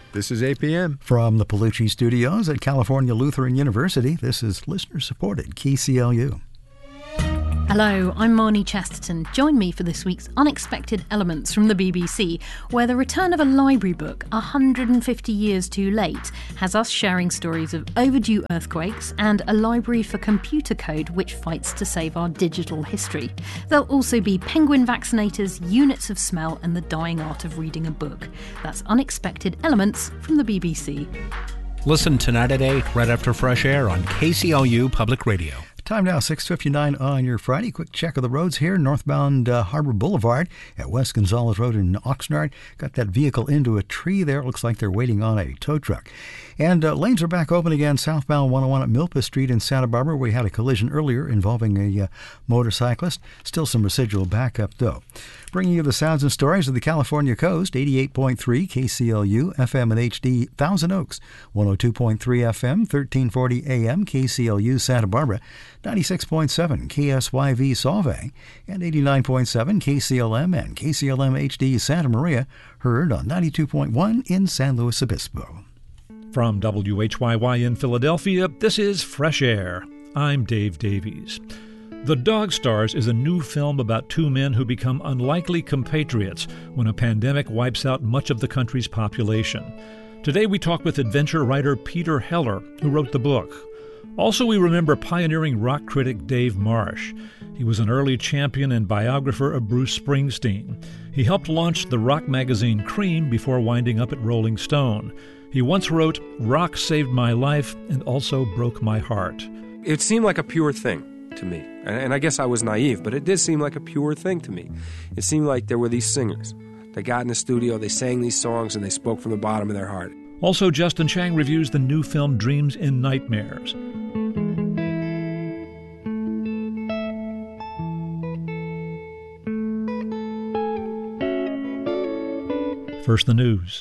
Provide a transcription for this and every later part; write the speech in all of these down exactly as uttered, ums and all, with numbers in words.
This is A P M. From the Palucci Studios at California Lutheran University, this is listener-supported K C L U. Hello, I'm Marnie Chesterton. Join me for this week's Unexpected Elements from the B B C, where the return of a library book one hundred fifty years too late has us sharing stories of overdue earthquakes and a library for computer code which fights to save our digital history. There'll also be penguin vaccinators, units of smell and the dying art of reading a book. That's Unexpected Elements from the B B C. Listen tonight at eight, right after Fresh Air on K C L U Public Radio. Time now, six fifty-nine on your Friday. Quick check of the roads here. Northbound uh, Harbor Boulevard at West Gonzales Road in Oxnard. Got that vehicle into a tree there. Looks like they're waiting on a tow truck. And uh, lanes are back open again. Southbound one oh one at Milpa Street in Santa Barbara. We had a collision earlier involving a uh, motorcyclist. Still some residual backup, though. Bringing you the sounds and stories of the California coast. eighty-eight point three K C L U, F M and H D, Thousand Oaks. one oh two point three F M, thirteen forty A M, K C L U, Santa Barbara. ninety-six point seven K S Y V Solvay. And eighty-nine point seven K C L M and K C L M H D Santa Maria. Heard on ninety-two point one in San Luis Obispo. From W H Y Y in Philadelphia, this is Fresh Air. I'm Dave Davies. The Dog Stars is a new film about two men who become unlikely compatriots when a pandemic wipes out much of the country's population. Today we talk with adventure writer Peter Heller, who wrote the book. Also, we remember pioneering rock critic Dave Marsh. He was an early champion and biographer of Bruce Springsteen. He helped launch the rock magazine Cream before winding up at Rolling Stone. He once wrote, "Rock saved my life and also broke my heart." It seemed like a pure thing to me. And I guess I was naive, but it did seem like a pure thing to me. It seemed like there were these singers. They got in the studio, they sang these songs, and they spoke from the bottom of their heart. Also, Justin Chang reviews the new film Dreams in Nightmares. First, the news.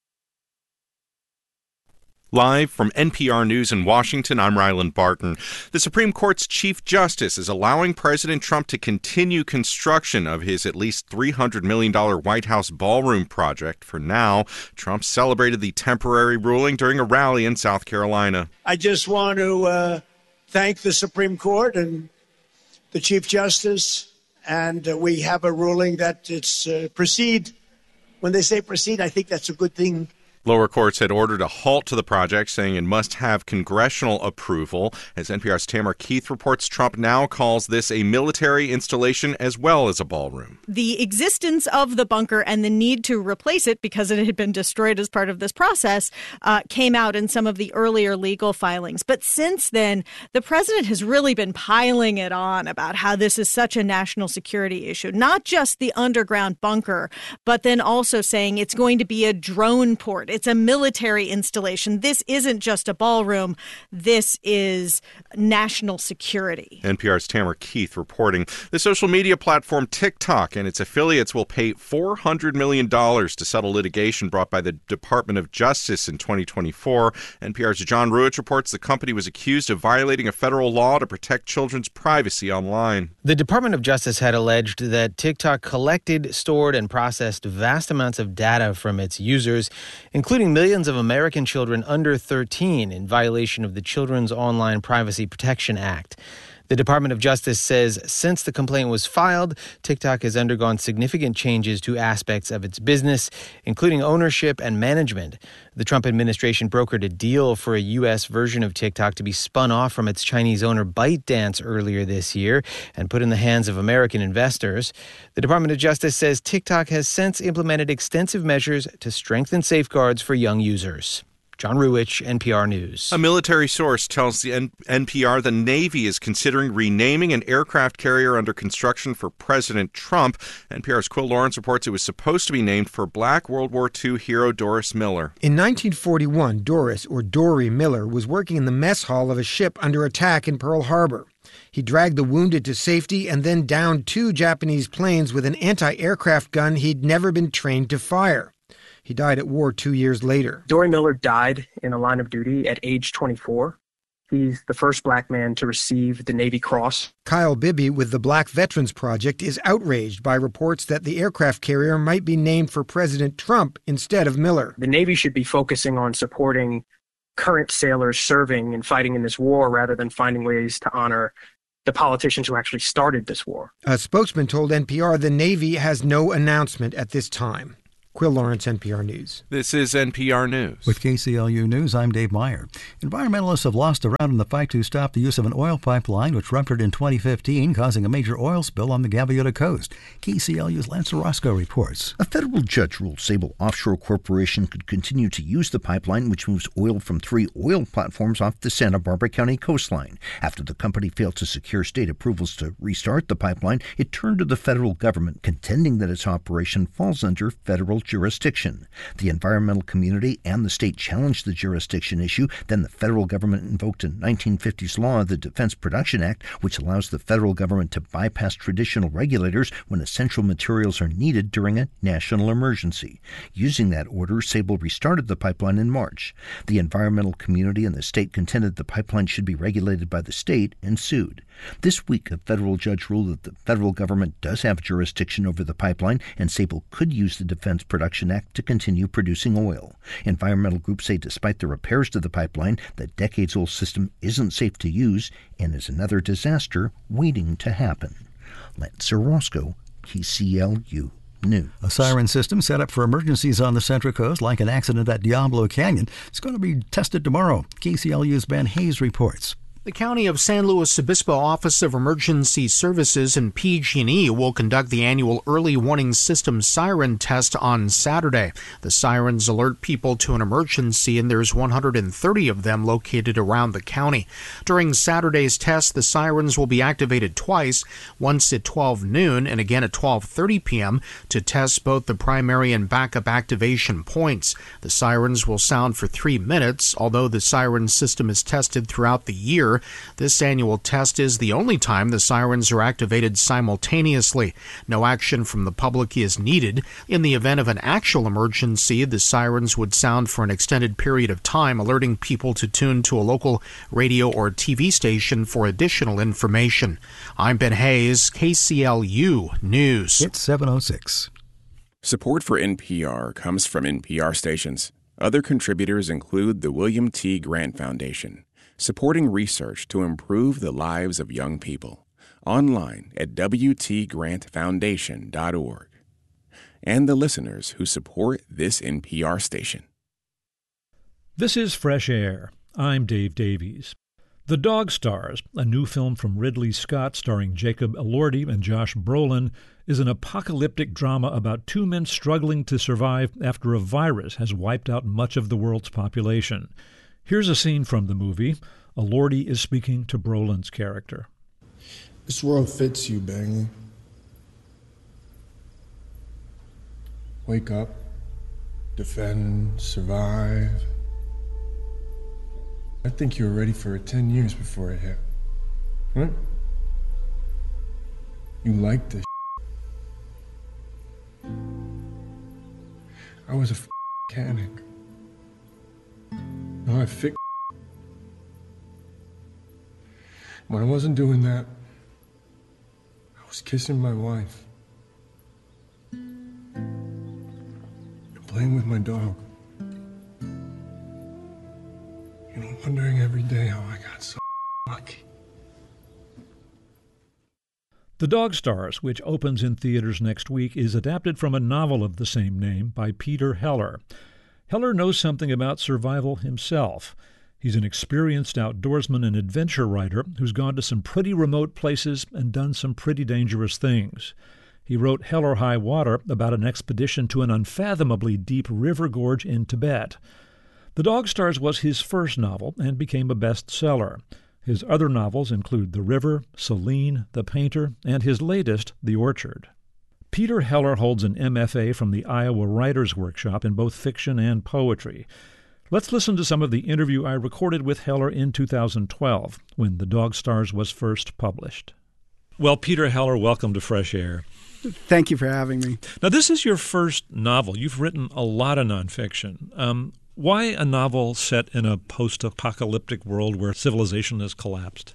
Live from N P R News in Washington, I'm Ryland Barton. The Supreme Court's Chief Justice is allowing President Trump to continue construction of his at least three hundred million dollars White House ballroom project. For now, Trump celebrated the temporary ruling during a rally in South Carolina. I just want to uh, thank the Supreme Court and the Chief Justice, and uh, we have a ruling that it's uh, proceed. When they say proceed, I think that's a good thing. Lower courts had ordered a halt to the project, saying it must have congressional approval. As N P R's Tamara Keith reports, Trump now calls this a military installation as well as a ballroom. The existence of the bunker and the need to replace it because it had been destroyed as part of this process uh, came out in some of the earlier legal filings. But since then, the president has really been piling it on about how this is such a national security issue. Not just the underground bunker, but then also saying it's going to be a drone port. It's a military installation. This isn't just a ballroom. This is national security. N P R's Tamara Keith reporting. The social media platform TikTok and its affiliates will pay four hundred million dollars to settle litigation brought by the Department of Justice in twenty twenty-four. N P R's John Ruich reports the company was accused of violating a federal law to protect children's privacy online. The Department of Justice had alleged that TikTok collected, stored, and processed vast amounts of data from its users, including millions of American children under thirteen, in violation of the Children's Online Privacy Protection Act. The Department of Justice says since the complaint was filed, TikTok has undergone significant changes to aspects of its business, including ownership and management. The Trump administration brokered a deal for a U S version of TikTok to be spun off from its Chinese owner ByteDance earlier this year and put in the hands of American investors. The Department of Justice says TikTok has since implemented extensive measures to strengthen safeguards for young users. John Ruich, N P R News. A military source tells the N- NPR the Navy is considering renaming an aircraft carrier under construction for President Trump. N P R's Quill Lawrence reports it was supposed to be named for Black World War Two hero Doris Miller. In nineteen forty-one, Doris, or Dory Miller, was working in the mess hall of a ship under attack in Pearl Harbor. He dragged the wounded to safety and then downed two Japanese planes with an anti-aircraft gun he'd never been trained to fire. He died at war two years later. Dory Miller died in a line of duty at age twenty-four. He's the first black man to receive the Navy Cross. Kyle Bibby with the Black Veterans Project is outraged by reports that the aircraft carrier might be named for President Trump instead of Miller. The Navy should be focusing on supporting current sailors serving and fighting in this war rather than finding ways to honor the politicians who actually started this war. A spokesman told N P R the Navy has no announcement at this time. Quill Lawrence, N P R News. This is N P R News. With K C L U News, I'm Dave Meyer. Environmentalists have lost a round in the fight to stop the use of an oil pipeline which ruptured in twenty fifteen, causing a major oil spill on the Gaviota coast. K C L U's Lance Orozco reports. A federal judge ruled Sable Offshore Corporation could continue to use the pipeline, which moves oil from three oil platforms off the Santa Barbara County coastline. After the company failed to secure state approvals to restart the pipeline, it turned to the federal government, contending that its operation falls under federal jurisdiction. The environmental community and the state challenged the jurisdiction issue. Then the federal government invoked a nineteen fifties law, the Defense Production Act, which allows the federal government to bypass traditional regulators when essential materials are needed during a national emergency. Using that order, Sable restarted the pipeline in March. The environmental community and the state contended the pipeline should be regulated by the state and sued. This week, a federal judge ruled that the federal government does have jurisdiction over the pipeline, and Sable could use the Defense Production Act to continue producing oil. Environmental groups say despite the repairs to the pipeline, the decades-old system isn't safe to use and is another disaster waiting to happen. Lance Orozco, K C L U News. A siren system set up for emergencies on the Central Coast, like an accident at Diablo Canyon. It's going to be tested tomorrow. K C L U's Ben Hayes reports. The County of San Luis Obispo Office of Emergency Services and P G and E will conduct the annual Early Warning System Siren Test on Saturday. The sirens alert people to an emergency, and there's one hundred thirty of them located around the county. During Saturday's test, the sirens will be activated twice, once at twelve noon and again at twelve thirty p.m. to test both the primary and backup activation points. The sirens will sound for three minutes, although the siren system is tested throughout the year. This annual test is the only time the sirens are activated simultaneously. No action from the public is needed. In the event of an actual emergency, the sirens would sound for an extended period of time, alerting people to tune to a local radio or T V station for additional information. I'm Ben Hayes, K C L U News. It's seven oh six. Support for N P R comes from N P R stations. Other contributors include the William T. Grant Foundation, supporting research to improve the lives of young people. Online at w t grant foundation dot org. And the listeners who support this N P R station. This is Fresh Air. I'm Dave Davies. The Dog Stars, a new film from Ridley Scott starring Jacob Elordi and Josh Brolin, is an apocalyptic drama about two men struggling to survive after a virus has wiped out much of the world's population. Here's a scene from the movie. Elordi is speaking to Brolin's character. This world fits you, Bagley. Wake up, defend, survive. I think you were ready for it ten years before it hit. What? You like this shit. I was a f- mechanic. No, I fixed. When I wasn't doing that, I was kissing my wife and playing with my dog. You know, wondering every day how I got so lucky. The Dog Stars, which opens in theaters next week, is adapted from a novel of the same name by Peter Heller. Heller knows something about survival himself. He's an experienced outdoorsman and adventure writer who's gone to some pretty remote places and done some pretty dangerous things. He wrote Hell or High Water about an expedition to an unfathomably deep river gorge in Tibet. The Dog Stars was his first novel and became a bestseller. His other novels include The River, Celine, The Painter, and his latest, The Orchard. Peter Heller holds an M F A from the Iowa Writers' Workshop in both fiction and poetry. Let's listen to some of the interview I recorded with Heller in two thousand twelve, when The Dog Stars was first published. Well, Peter Heller, welcome to Fresh Air. Thank you for having me. Now, this is your first novel. You've written a lot of nonfiction. Um, Why a novel set in a post-apocalyptic world where civilization has collapsed?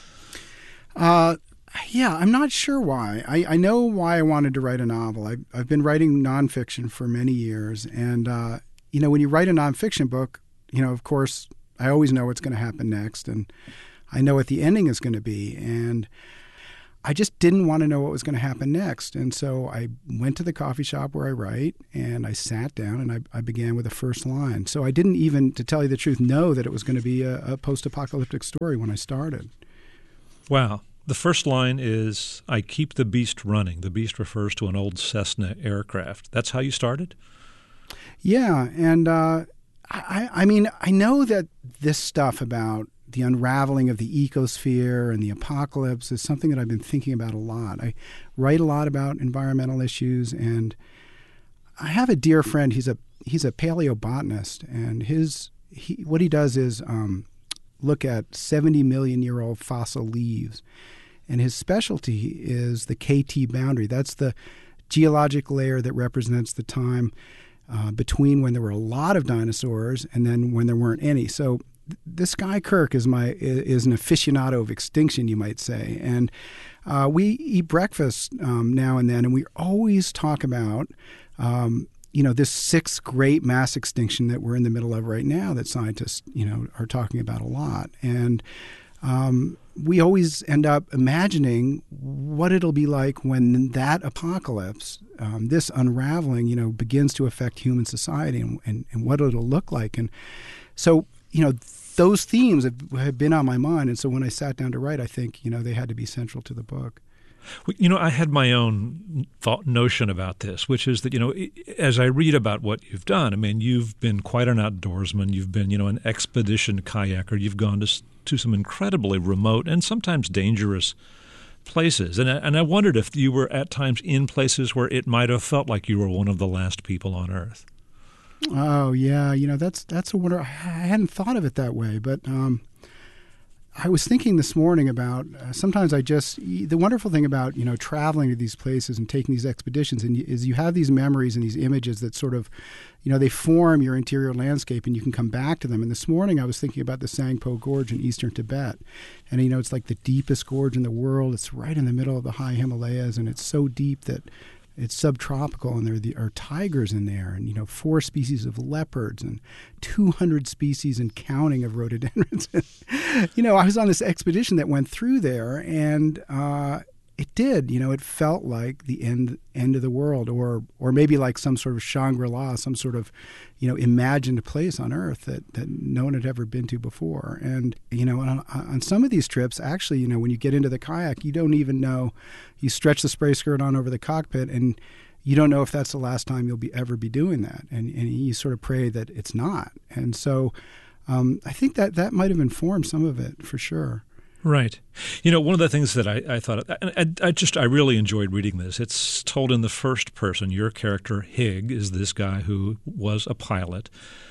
Uh, yeah, I'm not sure why. I, I know why I wanted to write a novel. I, I've been writing nonfiction for many years. And, uh, you know, when you write a nonfiction book, you know, of course, I always know what's going to happen next. And I know what the ending is going to be. And I just didn't want to know what was going to happen next. And so I went to the coffee shop where I write, and I sat down, and I, I began with the first line. So I didn't even, to tell you the truth, know that it was going to be a, a post-apocalyptic story when I started. Wow. The first line is, I keep the beast running. The beast refers to an old Cessna aircraft. That's how you started? Yeah. And uh, I, I mean, I know that this stuff about the unraveling of the ecosphere and the apocalypse is something that I've been thinking about a lot. I write a lot about environmental issues, and I have a dear friend. He's a he's a paleobotanist, and his he, what he does is um, look at seventy million year old fossil leaves, and his specialty is the K T boundary. That's the geologic layer that represents the time uh, between when there were a lot of dinosaurs and then when there weren't any. So this guy Kirk is my is an aficionado of extinction, you might say, and uh, we eat breakfast um, now and then, and we always talk about um, you know this sixth great mass extinction that we're in the middle of right now that scientists you know are talking about a lot, and um, we always end up imagining what it'll be like when that apocalypse, um, this unraveling, you know, begins to affect human society, and, and, and what it'll look like, and so you know. Those themes have, have been on my mind, and so when I sat down to write, I think you know they had to be central to the book. You know, I had my own thought notion about this, which is that you know, as I read about what you've done, I mean, you've been quite an outdoorsman. You've been, you know, an expedition kayaker. You've gone to to some incredibly remote and sometimes dangerous places, and I, and I wondered if you were at times in places where it might have felt like you were one of the last people on Earth. Oh yeah, you know that's that's a wonder. I hadn't thought of it that way, but um, I was thinking this morning about uh, sometimes I just the wonderful thing about you know traveling to these places and taking these expeditions and is you have these memories and these images that sort of you know they form your interior landscape and you can come back to them. And this morning I was thinking about the Sangpo Gorge in eastern Tibet, and you know it's like the deepest gorge in the world. It's right in the middle of the high Himalayas, and it's so deep that it's subtropical, and there are, the, are tigers in there, and you know four species of leopards and two hundred species and counting of rhododendrons. you know, I was on this expedition that went through there, and uh, it did. You know, it felt like the end end of the world, or or maybe like some sort of Shangri-La, some sort of you know imagined place on Earth that, that no one had ever been to before. And you know, on, on some of these trips, actually, you know, when you get into the kayak, you don't even know. You stretch the spray skirt on over the cockpit, and you don't know if that's the last time you'll be ever be doing that. And, and you sort of pray that it's not. And so um, I think that that might have informed some of it for sure. Right. You know, one of the things that I, I thought, I, I just, I really enjoyed reading this. It's told in the first person. Your character, Hig, is this guy who was a pilot,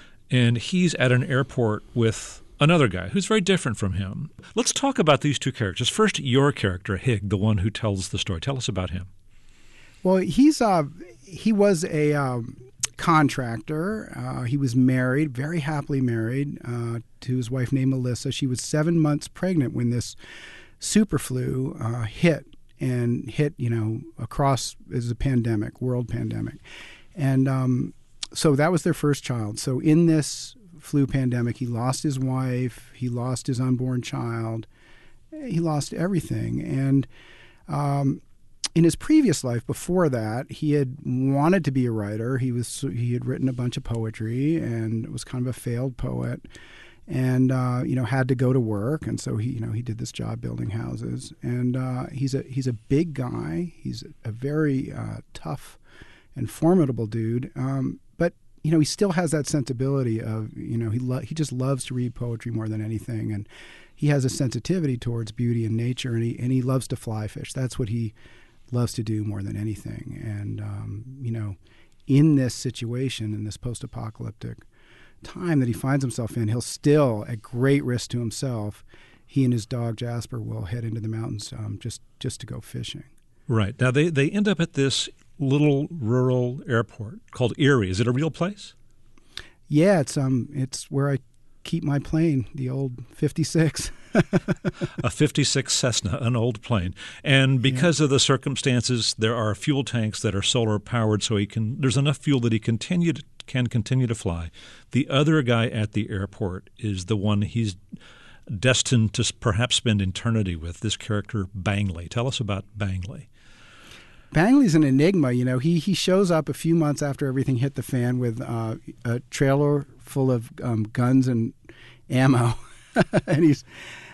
and he's at an airport with another guy who's very different from him. Let's talk about these two characters. First, your character, Hig, the one who tells the story. Tell us about him. Well, he's uh, he was a um, contractor. Uh, he was married, very happily married, uh, to his wife named Melissa. She was seven months pregnant when this super flu uh, hit, and hit, you know, across as a pandemic, world pandemic. And um, so that was their first child. So in this flu pandemic, he lost his wife, he lost his unborn child, he lost everything. And um, in his previous life, before that, he had wanted to be a writer. He was he had written a bunch of poetry and was kind of a failed poet, and uh, you know had to go to work. And so he you know he did this job building houses. And uh, he's a he's a big guy. He's a very uh, tough and formidable dude. Um, but you know, he still has that sensibility of, you know, he lo- he just loves to read poetry more than anything, and he has a sensitivity towards beauty and nature, and he and he loves to fly fish. That's what he loves to do more than anything. And um, you know, in this situation, in this post-apocalyptic time that he finds himself in, he'll still, at great risk to himself, he and his dog Jasper will head into the mountains um, just just to go fishing. Right. Now they they end up at this little rural airport called Erie. Is it a real place? Yeah, it's um, it's where I keep my plane, the old fifty-six. A fifty-six Cessna, an old plane. And because yeah. of the circumstances, there are fuel tanks that are solar powered, so he can. There's enough fuel that he continue to, can continue to fly. The other guy at the airport is the one he's destined to perhaps spend eternity with, this character Bangley. Tell us about Bangley. Bangley's an enigma. You know, he he shows up a few months after everything hit the fan with uh, a trailer full of um, guns and ammo, and he's